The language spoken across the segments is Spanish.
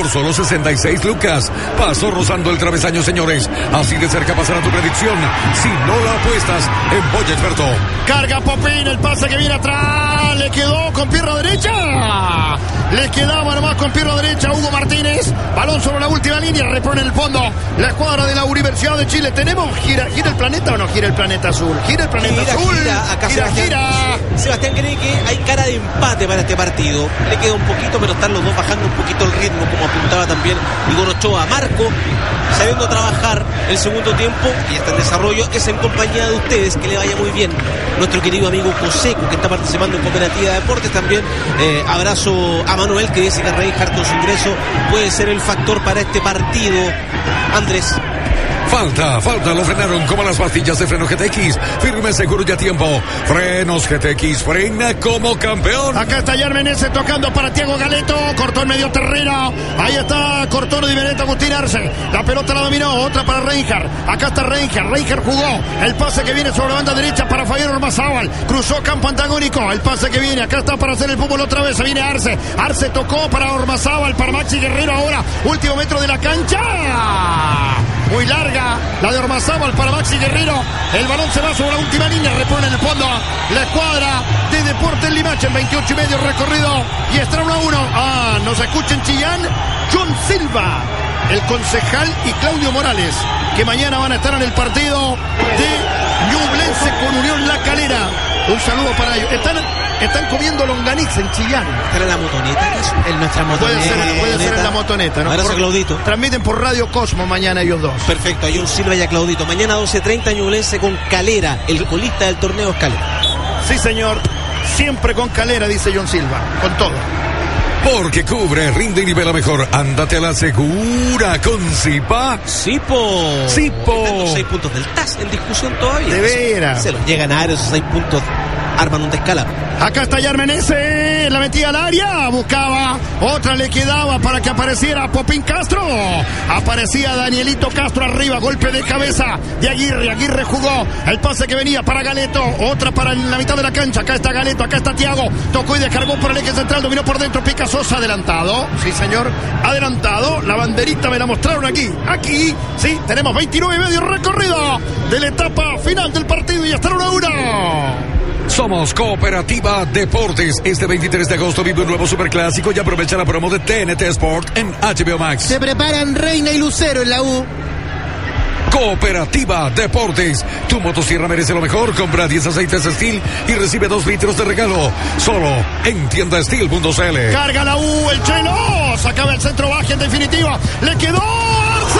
por solo 66 lucas. Pasó rozando el travesaño, señores. Así de cerca pasará tu predicción si no la apuestas en Boya Experto. Carga Popín, el pase que viene atrás. Le quedó con pierna derecha. Le quedaba nomás con pierna derecha Hugo Martínez. Balón sobre la última línea. Repone en el fondo la escuadra de la Universidad de Chile. Tenemos, gira el planeta o no gira el planeta azul. Gira el planeta azul. Acá Sebastián cree que hay cara de empate para este partido. Le queda un poquito, pero están los dos bajando un poquito el ritmo, como apuntaba también Igor Ochoa. Marco, sabiendo trabajar el segundo tiempo y está en desarrollo, es en compañía de ustedes. Que le vaya muy bien nuestro querido amigo Joseco, que está participando en Cooperativa de Deportes. También abrazo a Manuel, que dice que Reinhardt con su ingreso puede ser el factor para este partido. Andrés. Falta, lo frenaron como las pastillas de freno GTX. Firme, seguro y a tiempo. Frenos GTX, frena como campeón. Acá está Yarmenese tocando para Thiago Galeto. Cortó en medio terreno. Ahí está, cortó de Benedetto Agustín Arce. La pelota la dominó, otra para Reinhardt. Acá está Reinhardt jugó. El pase que viene sobre la banda derecha para Fabián Ormazábal. Cruzó campo antagónico. El pase que viene, acá está para hacer el fútbol otra vez. Se viene Arce. Arce tocó para Ormazábal, para Maxi Guerrero ahora. Último metro de la cancha. Muy larga la de Ormazábal para Maxi Guerrero. El balón se va sobre la última línea. Repone en el fondo la escuadra de Deportes Limache en 28 y medio recorrido. Y está 1-1. Nos escucha en Chillán John Silva, el concejal, y Claudio Morales, que mañana van a estar en el partido de Ñublense con Unión La Calera. Un saludo para ellos. Están comiendo longaniza en Chillán. ¿Está en la motoneta? En nuestra motoneta. Puede ser en la motoneta, ¿no? Abrazo, Claudito. Transmiten por Radio Cosmo mañana ellos dos. Perfecto, a John Silva y a Claudito. Mañana 12:30 Ñublense con Calera. El colista del torneo es Calera. Sí, señor. Siempre con Calera, dice John Silva. Con todo. Porque cubre, rinde y nivela mejor. Ándate a la segura con Zipa. Sipo. Sipo. Los 6 puntos del TAS en discusión todavía. De veras. Se los llegan a dar esos 6 puntos. Arman un descalabro. Acá está Yarmenese, la metía al área, buscaba, otra le quedaba para que apareciera Popín Castro. Aparecía Danielito Castro arriba, golpe de cabeza de Aguirre jugó, el pase que venía para Galeto, otra para en la mitad de la cancha. Acá está Galeto, acá está Thiago, tocó y descargó por el eje central, dominó por dentro, Pica Sosa, adelantado, sí señor, adelantado, la banderita me la mostraron aquí, sí, tenemos 29 y medio recorrido de la etapa final del partido y está 1-1. Somos Cooperativa Deportes. Este 23 de agosto vive un nuevo superclásico y aprovecha la promo de TNT Sport en HBO Max. Se preparan Reina y Lucero en la U. Cooperativa Deportes. Tu motosierra merece lo mejor. Compra 10 aceites Steel y recibe 2 litros de regalo. Solo en tiendasteel.cl. Carga la U, el Chelo. Sacaba el centro baja en definitiva. Le quedó Arce.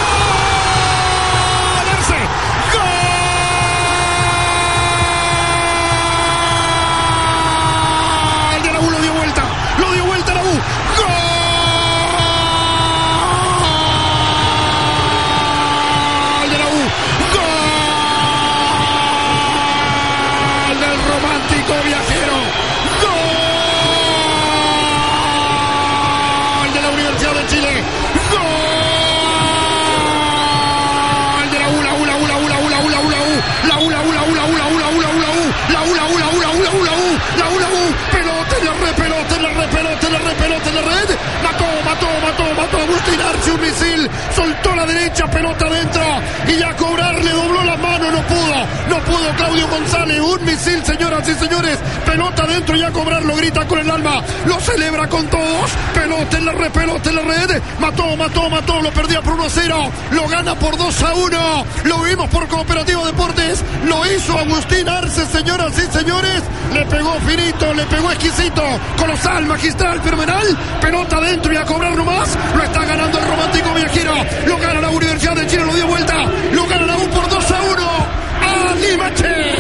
Mató a Agustín Arce, un misil, soltó la derecha, pelota adentro y a cobrar le dobló la mano, no pudo Claudio González, un misil, señoras y señores, pelota adentro y a cobrar, lo grita con el alma, lo celebra con todos, pelota en la red, mató, lo perdía por 1-0, lo gana por 2-1, lo vimos por Cooperativa Deportes, lo hizo Agustín Arce, señoras y señores, le pegó finito, le pegó exquisito, colosal, magistral, fenomenal, pelota adentro y a cobrar nomás, lo está ganando el romántico viajero, lo gana la Universidad de Chile, lo dio vuelta, lo gana la U por 2-1 a Limache.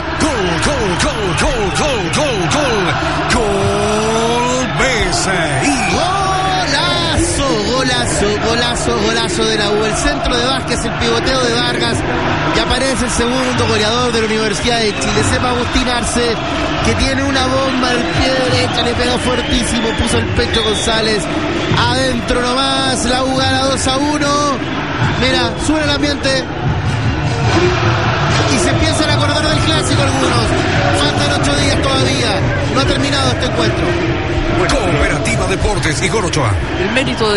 Gol BCI. Golazo de la U, el centro de Vázquez, el pivoteo de Vargas, y aparece el segundo goleador de la Universidad de Chile, sepa Agustín Arce, que tiene una bomba al pie derecha, le pegó fuertísimo, puso el pecho González, adentro nomás, la U gana 2-1, mira, sube el ambiente, y se empiezan a acordar del clásico algunos, faltan 8 días todavía, no ha terminado este encuentro. Cooperativa Deportes, Igor Ochoa. El mérito de